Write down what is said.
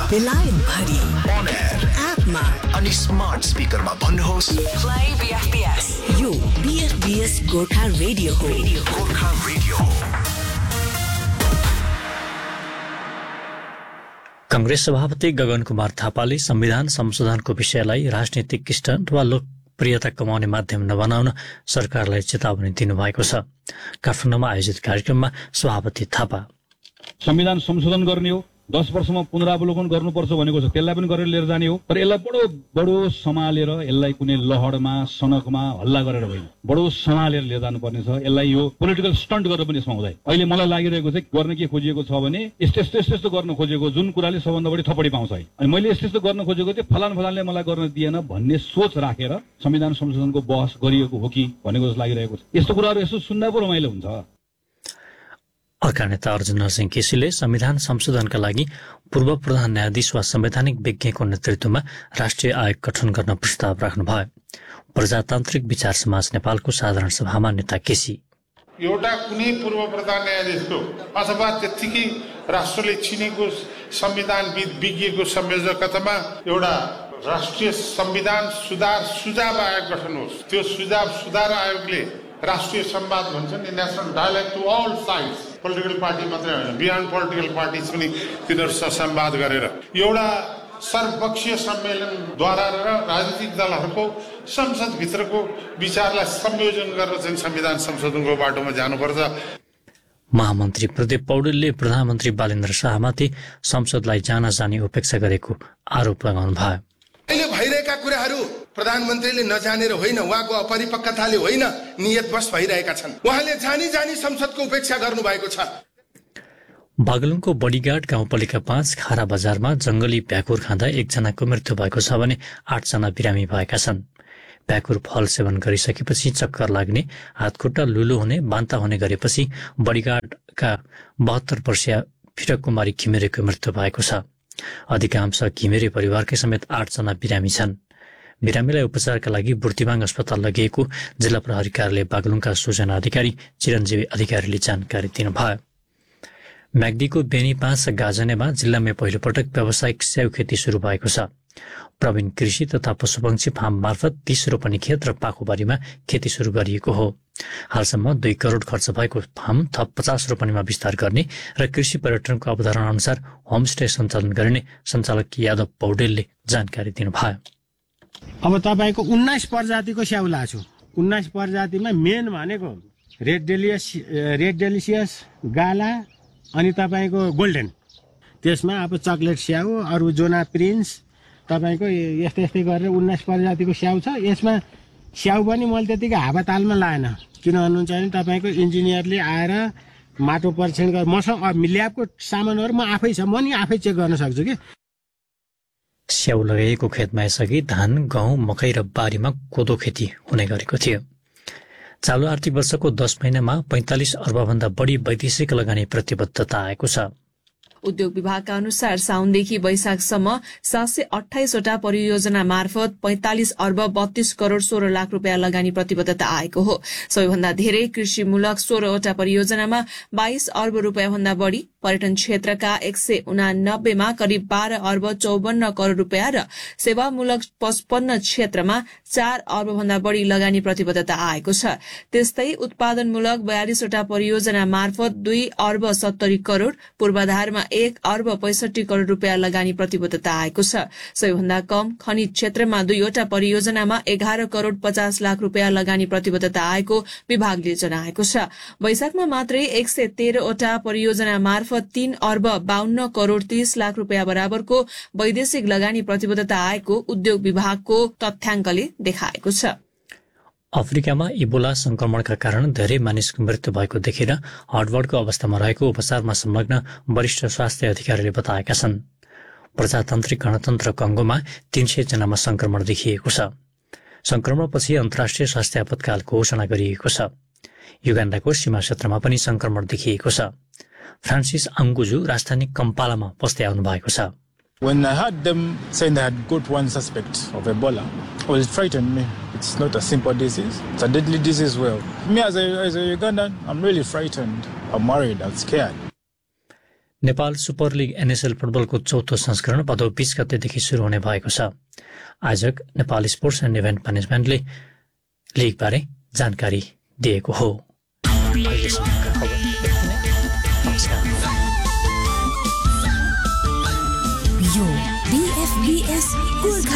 बेलायत भरि on air एपमा अनि स्मार्ट स्पिकरमा भन्नुहोस् प्ले बीएफबीएस यो बीएफबीएस गोर्खा रेडियो हो गोर्खा रेडियो। कांग्रेस सभापति गगन कुमार थापाले संविधान संशोधनको विषयलाई राजनीतिक स्टन्ट वा लोकप्रियता कमाउने माध्यम नबनाउन सरकारलाई चेतावनी दिनुभएको छ। काठमाडौँमा आयोजित कार्यक्रममा सभापति थापा संविधान संशोधन गर्ने हो, 10 वर्षमा पुनरावलोकन गर्नुपर्छ भनेको छ, त्यसलाई पनि गरेर लिएर जाने हो, तर यसलाई बडो सम्हालेर, यसलाई कुनै लहरमा सनकमा हल्ला गरेर होइन, बडो सम्हालेर लिएर जानुपर्ने छ। यसलाई यो पोलिटिकल स्टन्ट गरेर पनि यसमा हुँदैन। अहिले मलाई लागिरहेको छ गर्न के खोजिएको छ भने यस्तो गर्न खोजेको, जुन कुराले सबभन्दा बढी थपडी पाउँछ। अनि मैले यस्तो गर्न खोजेको थिएँ, फलानले मलाई गर्न दिएन भन्ने सोच राखेर संविधान संशोधनको बहस गरिएको हो कि भनेको जस्तो लागिरहेको छ। यस्तो कुराहरू यसो सुन्दा पो रमाइलो हुन्छ। अर्का नेता अर्जुन नरसिंह केसीले संविधान संशोधनका लागि पूर्व प्रधान न्यायाधीश वा संवैधानिक विज्ञको नेतृत्वमा राष्ट्रिय आयोग गठन गर्न प्रस्ताव राख्नुभयो। प्रजातान्त्रिक विचार समाज नेपालको साधारण सभामा नेता केसी एउटा कुनै पूर्व प्रधान न्यायाधीशको अथवा त्यतिकै राष्ट्रले चिनेको संविधानविद विज्ञको संयोजकतामा एउटा राष्ट्रिय संविधान सुझाव आयोग गठन होस्। त्यो सुधार आयोगले राष्ट्रिय संवाद भन्छ नि, national dialogue to all sides, political party मात्रै होइन, बियोन्ड पोलिटिकल पार्टिज पनि तिनीहरूसँग संवाद गरेर एउटा सर्वपक्षीय सम्मेलनद्वारा र राजनीतिक दलहरूको संसदभित्रको विचारलाई संयोजन गरेर चाहिँ संविधान संशोधनको बाटोमा जानुपर्छ। महामन्त्री प्रदीप पौडेलले प्रधानमन्त्री बालेन्द्र शाहमाथि संसदलाई जानी उपेक्षा गरेको आरोप लगाउनुभयो। अहिले भइरहेका कुराहरू प्रधानमन्त्रीले नजानेर होइन, उहाँको अपरिपक्वताले होइन, नियतवश भइरहेका छन्। उहाँले जानी संसदको उपेक्षा गर्नुभएको छ। बागलुङको बडीगार्ड गाउँपालिका 5 खारा बजारमा जंगली भ्याकुर खाँदा एकजनाको मृत्यु भएको छ भने 8 जना बिरामी भएका छन्। भ्याकुर फल सेवन गरिसकेपछि चक्कर लाग्ने, हातखुट्टा लुलो हुने, बान्ता हुने गरेपछि बडीगार्डका 72 वर्षीय फिरक कुमारी घिमिरेको मृत्यु भएको छ। अधिकांश घिमिरे परिवारकै समेत 8 जना बिरामी छन्। बिरामीलाई उपचारका लागि बुर्तिवाङ अस्पताल लगिएको जिल्ला प्रहरी कार्यालय बागलुङका सूचना अधिकारी चिरञ्जीवी अधिकारीले जानकारी दिनुभयो। म्याग्दीको बेनी 5 गाजनेमा जिल्लामै पहिलोपटक व्यावसायिक स्याउ खेती शुरू भएको छ। प्रवीण कृषि तथा पशुपक्षी फार्म मार्फत 30 रोपनी खेत र पाखोबारीमा खेती शुरू गरिएको हो। हालसम्म 2 करोड खर्च भएको फार्म थप 50 रोपनीमा विस्तार गर्ने र कृषि पर्यटनको अवधारणा अनुसार होमस्टे सञ्चालन गर्ने सञ्चालक यादव पौडेलले जानकारी दिनुभयो। अब तपाईको 19 प्रजातिको स्याउ लाछु। 19 प्रजातिमा मेन भनेको रेड डेलिसियस, गाला अनि तपाईको गोल्डन। त्यसमा अब चकलेट स्याउ, अरु जोना प्रिन्स, तपाईको यस्तै गरेर 19 प्रजातिको स्याउ छ। यसमा स्याउ पनि मैले त्यतिकै हावातालमा लाएन, किन भन्नुहुन्छ भने तपाईको इन्जिनियरले आएर माटो परीक्षण गरेर मसँग ल्याबको सामानहरु म आफै छ, म नि आफै चेक गर्न सक्छु के। स्याउ लगाइएको खेतमा यसअघि धान, गहुँ, मकै र बारीमा कोदो खेती हुने गरेको थियो। चालु आर्थिक वर्षको 10 महिनामा 45 अर्बभन्दा बढी वैदेशिक लगानी प्रतिबद्धता आएको छ। उद्योग विभागका अनुसार साउनदेखि वैशाखसम्म 728 वटा परियोजना मार्फत 45 अर्ब 32 करोड़ 16 लाख रुपियाँ लगानी प्रतिबद्धता आएको हो। सबैभन्दा धेरै कृषिमूलक 16 वटा परियोजनामा 22 अर्ब रुपियाँ भन्दा बढ़ी, पर्यटन क्षेत्रका 189 मा करिब 12 अर्ब 54 करोड़ रुपियाँ र सेवामूलक 55 क्षेत्रमा 4 अर्ब भन्दा बढ़ी लगानी प्रतिबद्धता आएको छ। त्यस्तै उत्पादनमूलक 42 वटा परियोजना मार्फत 2 अर्ब 70 करोड़, पूर्वाधारमा 1 अर्ब 65 करोड़ रुपियाँ लगानी प्रतिबद्धता आएको छ। सबैभन्दा कम खनिज क्षेत्रमा 2 वटा परियोजनामा 11 करोड़ 50 लाख रुपियाँ लगानी प्रतिबद्धता आएको विभागले जनाएको छ। वैशाखमा मात्रै 113 वटा परियोजना मार्फत 3 अर्ब 52 करोड़ 30 लाख रुपियाँ बराबरको वैदेशिक लगानी प्रतिबद्धता आएको उद्योग विभागको तथ्याङ्कले देखाएको छ। अफ्रिकामा इबोला संक्रमणका कारण धेरै मानिसको मृत्यु भएको देखेर हडबडको अवस्थामा रहेको उपचारमा संलग्न वरिष्ठ स्वास्थ्य अधिकारीले बताएका छन्। प्रजातान्त्रिक गणतन्त्र कङ्गोमा 300 जनामा संक्रमण देखिएको छ। संक्रमणपछि अन्तर्राष्ट्रिय स्वास्थ्य आपतकाल घोषणा गरिएको छ। युगाण्डाको सीमा क्षेत्रमा पनि संक्रमण देखिएको छ। फ्रान्सिस अङ्गुजु राजधानी कम्पालामा बस्दै आउनु भएको छ। When I heard them saying they had got one suspect of Ebola, well, it frightened me. It's not a simple disease. It's a deadly disease. Well, me as a Ugandan, I'm really frightened. I'm worried. I'm scared. Nepal super league NSL फुटबलको चौथो संस्करण भदौ 20 गतेदेखि सुरु हुने भएको छ। आयोजक Nepal sports and event म्यानेजमेन्टले लिगबारे जानकारी दिएको हो। यो BFBS